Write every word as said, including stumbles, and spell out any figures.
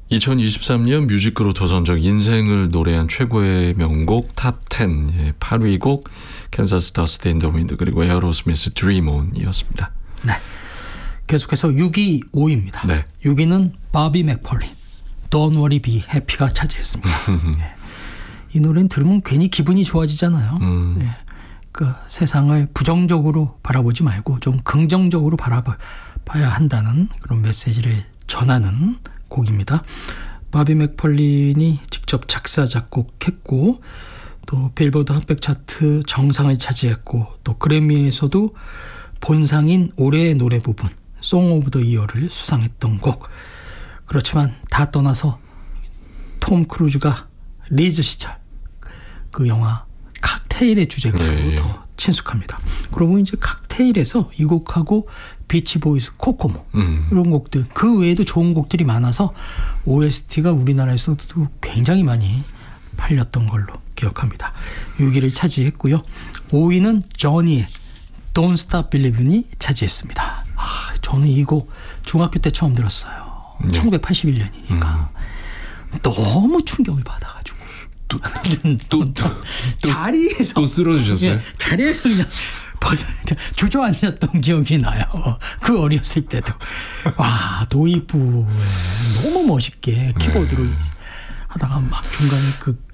이천이십삼 년 뮤직그로 도전적 인생을 노래한 최고의 명곡 탑 텐 예, 팔 위 곡 캔사스 더스트 인 더 윈드 그리고 에어로스미스 드림 온이었습니다. 네. 계속해서 육 위, 오 위입니다. 네. 육 위는 바비 맥펄린 Don't Worry Be Happy가 차지했습니다. 예. 이 노래는 들으면 괜히 기분이 좋아지잖아요. 음. 예. 그 세상을 부정적으로 바라보지 말고 좀 긍정적으로 바라봐야 한다는 그런 메시지를 전하는 곡입니다. 바비 맥펄린이 직접 작사 작곡했고 또 빌보드 핫백 차트 정상을 차지했고 또 그래미에서도 본상인 올해의 노래 부분 송 오브 더 이어를 수상했던 곡. 그렇지만 다 떠나서 톰 크루즈가 리즈 시절 그 영화 칵테일의 주제가로 네. 더 친숙합니다. 그러고 이제 칵테일에서 이 곡하고 비치보이스 코코모 음. 이런 곡들 그 외에도 좋은 곡들이 많아서 오에스티가 우리나라에서도 굉장히 많이 팔렸던 걸로 기억합니다. 육 위를 차지했고요. 오 위는 저니의 Don't Stop Believing이 차지했습니다. 아, 저는 이 곡 중학교 때 처음 들었어요. 네. 천구백팔십일 년이니까 음. 너무 충격을 받아가지고 또, 또, 또, 또 자리에서 또 쓰러지셨어요? 예, 자리에서 그냥 주저앉았던 기억이 나요. 그 어렸을 때도 와 도입부에 너무 멋있게 키보드로 네. 하다가 막 중간에 그